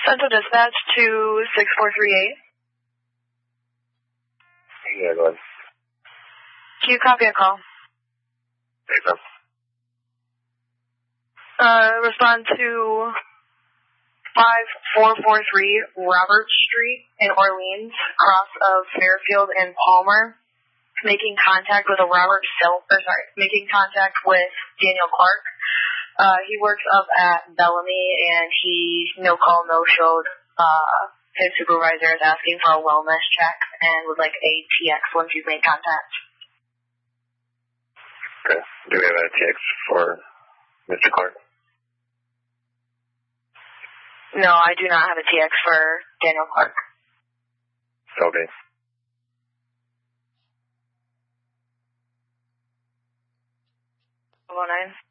Central Dispatch to 6438. Yeah, go ahead. Can you copy a call? Hey, no. Respond to 5443 Robert Street in Orleans, cross of Fairfield and Palmer, making contact with making contact with Daniel Clark. He works up at Bellamy, and he no-call, no-showed. His supervisor is asking for a wellness check and would like a TX once you've made contact. Okay. Do we have a TX for Mr. Clark? No, I do not have a TX for Daniel Clark. Okay. Hello, 9.